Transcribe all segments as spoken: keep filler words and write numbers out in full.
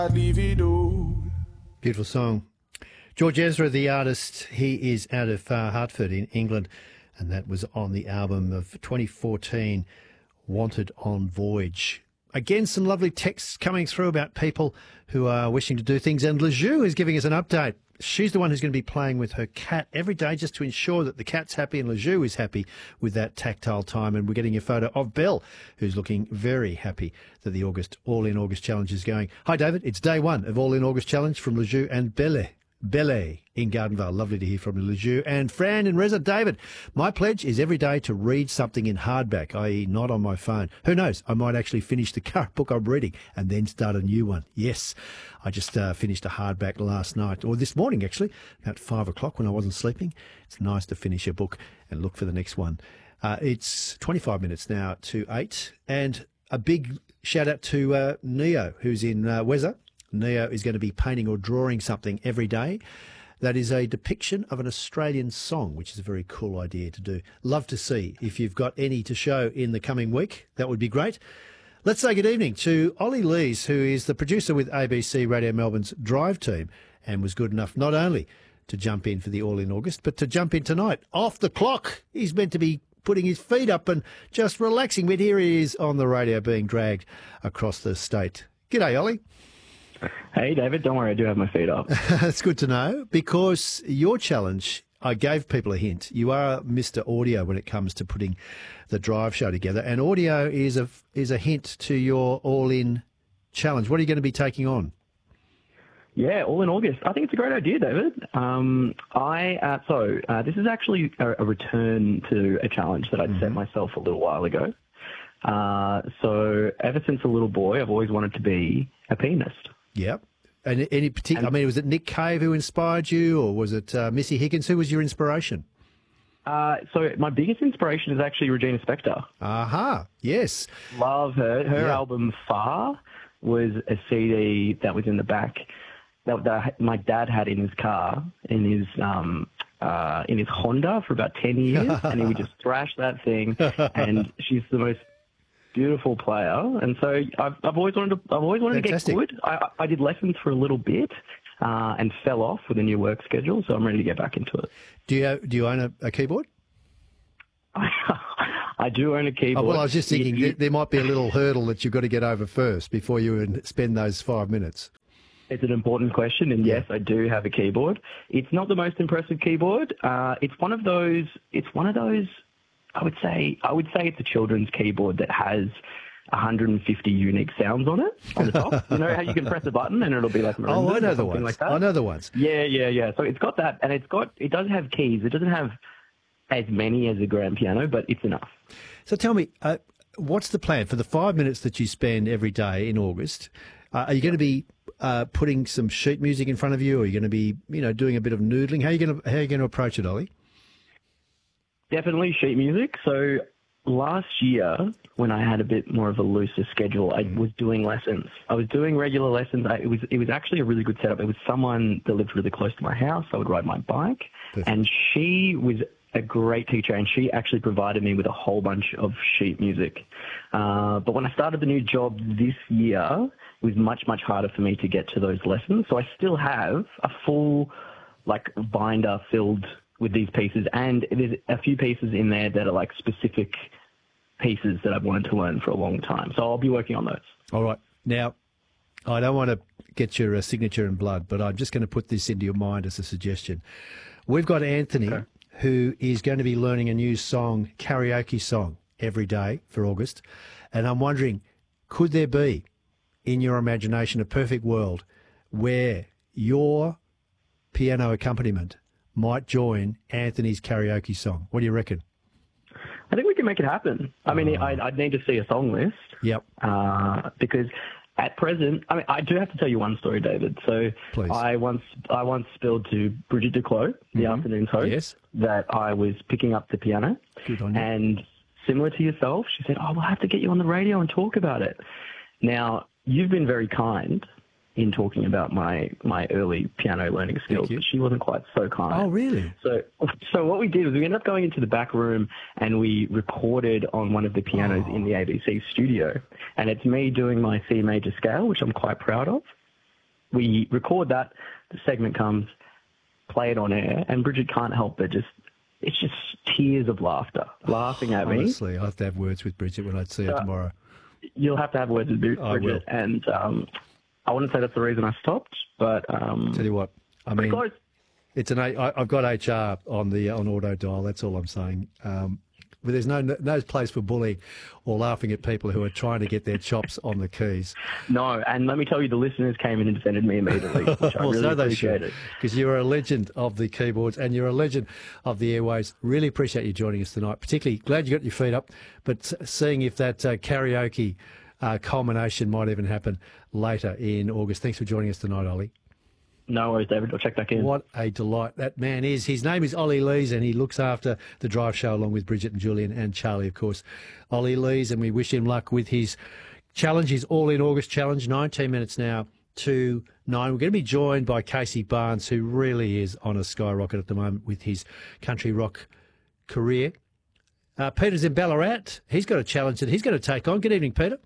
Beautiful song. George Ezra, the artist, he is out of uh, Hartford in England, and that was on the album of twenty fourteen, Wanted on Voyage. Again, some lovely texts coming through about people who are wishing to do things, and Lejou is giving us an update. She's the one who's going to be playing with her cat every day just to ensure that the cat's happy and Lejou is happy with that tactile time. And we're getting a photo of Belle, who's looking very happy that the August All In August Challenge is going. Hi, David. It's day one of All In August Challenge from Lejou and Belle. Belle in Gardenvale. Lovely to hear from you, Lejou. And Fran and Reza. David, my pledge is every day to read something in hardback, that is not on my phone. Who knows, I might actually finish the current book I'm reading and then start a new one. Yes, I just uh, finished a hardback last night, or this morning actually, about five o'clock when I wasn't sleeping. It's nice to finish a book and look for the next one. Uh, it's twenty-five minutes now to eight, and a big shout out to uh, Neo, who's in uh, Wezza. Neo is going to be painting or drawing something every day that is a depiction of an Australian song, which is a very cool idea to do. Love to see if you've got any to show in the coming week. That would be great. Let's say good evening to Ollie Lees, who is the producer with A B C Radio Melbourne's Drive team and was good enough not only to jump in for the All In August, but to jump in tonight. Off the clock. He's meant to be putting his feet up and just relaxing, but here he is on the radio being dragged across the state. G'day, Ollie. Hey, David, don't worry, I do have my feet up. That's good to know, because your challenge, I gave people a hint. You are Mister Audio when it comes to putting the Drive show together, and audio is a, is a hint to your all-in challenge. What are you going to be taking on? Yeah, All In August. I think it's a great idea, David. Um, I uh, So uh, this is actually a, a return to a challenge that I'd mm-hmm. set myself a little while ago. Uh, so ever since a little boy, I've always wanted to be a pianist. Yep. And any particular, I mean, was it Nick Cave who inspired you, or was it uh, Missy Higgins? Who was your inspiration? Uh, so my biggest inspiration is actually Regina Spektor. Aha, yes. Love her. Her yeah. album Far was a C D that was in the back that, that my dad had in his car, in his um, uh, in his Honda for about ten years, and he would just thrash that thing. And she's the most beautiful player, and so I've, I've always wanted to. I've always wanted Fantastic. to get good. I, I did lessons for a little bit, uh, and fell off with a new work schedule. So I'm ready to get back into it. Do you do you own a, a keyboard? I do own a keyboard. Oh, well, I was just thinking you, you, there might be a little hurdle that you've got to get over first before you spend those five minutes. It's an important question, and yes, I do have a keyboard. It's not the most impressive keyboard. Uh, it's one of those. It's one of those. I would say I would say it's a children's keyboard that has one hundred fifty unique sounds on it on the top. You know how you can press a button and it'll be like oh, I know the ones. Like that? I know the ones. Yeah, yeah, yeah. So it's got that, and it's got it does have keys. It doesn't have as many as a grand piano, but it's enough. So tell me, uh, what's the plan for the five minutes that you spend every day in August? Uh, are you going to be uh, putting some sheet music in front of you, or are you going to be, you know, doing a bit of noodling? How are you going to how are you going to approach it, Ollie? Definitely sheet music. So last year, when I had a bit more of a looser schedule, I was doing lessons. I was doing regular lessons. I, it was it was actually a really good setup. It was someone that lived really close to my house. I would ride my bike, Perfect. And she was a great teacher, and she actually provided me with a whole bunch of sheet music. Uh, but when I started the new job this year, it was much, much harder for me to get to those lessons. So I still have a full, like, binder filled with these pieces, and there's a few pieces in there that are like specific pieces that I've wanted to learn for a long time. So I'll be working on those. All right. Now, I don't want to get your uh, signature in blood, but I'm just going to put this into your mind as a suggestion. We've got Anthony, okay. who is going to be learning a new song, karaoke song, every day for August. And I'm wondering, could there be, in your imagination, a perfect world where your piano accompaniment might join Anthony's karaoke song? What do you reckon? I think we can make it happen. I mean, oh. I'd, I'd need to see a song list. Yep. Uh, because at present, I mean, I do have to tell you one story, David. So Please. I once I once spilled to Bridget Duclos, the mm-hmm. afternoon's host, yes. that I was picking up the piano. Good on you. And similar to yourself, she said, oh, we'll have to get you on the radio and talk about it. Now, you've been very kind in talking about my, my early piano learning skills, but she wasn't quite so kind. Oh, really? So so what we did was we ended up going into the back room and we recorded on one of the pianos oh. in the A B C studio. And it's me doing my C major scale, which I'm quite proud of. we record that, the segment comes, play it on air, and Bridget can't help but just, it's just tears of laughter, laughing at me. Honestly, I have to have words with Bridget when I see her Uh, tomorrow. You'll have to have words with Bridget, I will. and um, I wouldn't say that's the reason I stopped, but um, Tell you what, I pretty mean, close. it's an I, I've got H R on the on auto dial. That's all I'm saying. Um, but there's no no place for bullying or laughing at people who are trying to get their chops on the keys. No, and let me tell you, the listeners came in and defended me immediately, which I Well, really so they appreciate should, it. because you're a legend of the keyboards and you're a legend of the airwaves. Really appreciate you joining us tonight. Particularly glad you got your feet up, but seeing if that uh, karaoke uh, culmination might even happen later in August. Thanks for joining us tonight, Ollie. No worries, David. I'll check back in. What a delight that man is. His name is Ollie Lees, and he looks after the Drive Show along with Bridget and Julian and Charlie, of course. Ollie Lees, and we wish him luck with his challenge, his All-In August challenge. nineteen minutes now to nine. We're going to be joined by Casey Barnes, who really is on a skyrocket at the moment with his country rock career. Uh, Peter's in Ballarat. He's got a challenge that he's going to take on. Good evening, Peter.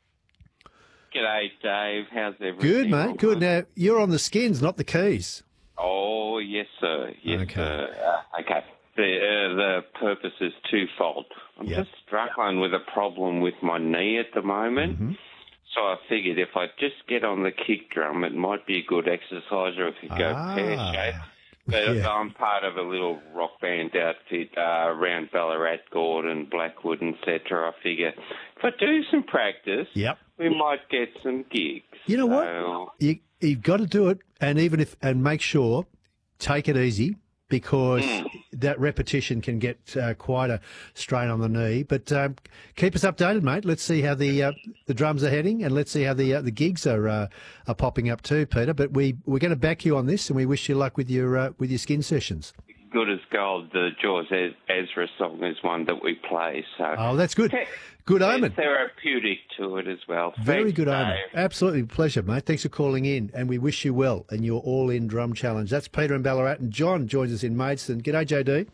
G'day, Dave. How's everything? Good, mate. Good. Now, you're on the skins, not the keys. Oh, yes, sir. Yes, Okay. sir. Uh, okay. The, uh, the purpose is twofold. I'm Yep. just struggling with a problem with my knee at the moment. Mm-hmm. So I figured if I just get on the kick drum, it might be a good exercise, or if you go Ah. pear-shaped. But Yeah. I'm part of a little rock band outfit uh, around Ballarat, Gordon, Blackwood, et cetera. I figure if I do some practice, Yep. we might get some gigs. You know what? So, You, you've got to do it, and even if and make sure, take it easy, because that repetition can get uh, quite a strain on the knee. But um, keep us updated, mate. Let's see how the uh, the drums are heading, and let's see how the uh, the gigs are uh, are popping up too, Peter. But we we're going to back you on this, and we wish you luck with your uh, with your skin sessions. Good as gold. The Jaws Ez- Ezra song is one that we play. So Oh, that's good. Te- Good there's omen. therapeutic to it as well. Very Thanks, good omen. Dave. Absolutely pleasure, mate. Thanks for calling in, and we wish you well in your all-in drum challenge. That's Peter in Ballarat, and John joins us in Maidstone. G'day, J D.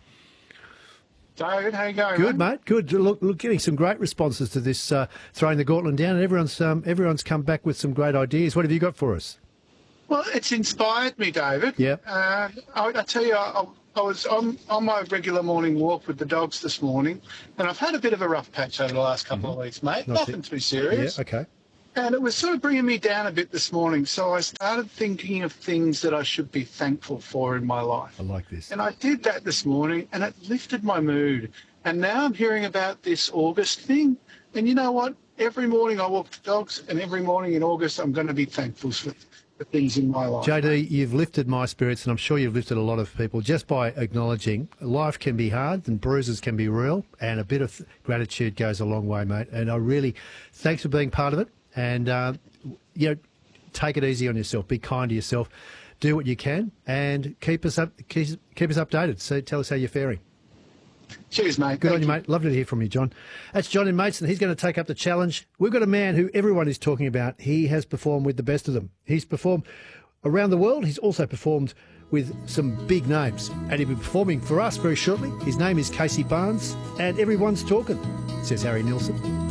David, how you going? Good, mate? mate. Good. Look, look, getting some great responses to this uh, throwing the gauntlet down, and everyone's um, everyone's come back with some great ideas. What have you got for us? Well, it's inspired me, David. Yeah. Uh, I, I tell you, I, I was on, on my regular morning walk with the dogs this morning, and I've had a bit of a rough patch over the last couple of weeks, mate. Mm-hmm. Not Nothing too- too serious. Yeah. Okay. And it was sort of bringing me down a bit this morning, so I started thinking of things that I should be thankful for in my life. I like this. And I did that this morning, and it lifted my mood. And now I'm hearing about this August thing. And you know what? Every morning I walk the dogs, and every morning in August I'm going to be thankful for, for things in my life. J D, you've lifted my spirits, and I'm sure you've lifted a lot of people just by acknowledging life can be hard and bruises can be real, and a bit of gratitude goes a long way, mate. And I really, thanks for being part of it. And, uh, you know, take it easy on yourself. Be kind to yourself. Do what you can, and keep us up. Keep, keep us updated. So tell us how you're faring. Cheers, mate. Good Thank on you, mate. Lovely to hear from you, John. That's John in Maidstone. He's going to take up the challenge. We've got a man who everyone is talking about. He has performed with the best of them. He's performed around the world. He's also performed with some big names. And he'll be performing for us very shortly. His name is Casey Barnes, and everyone's talking, says Harry Nilsson.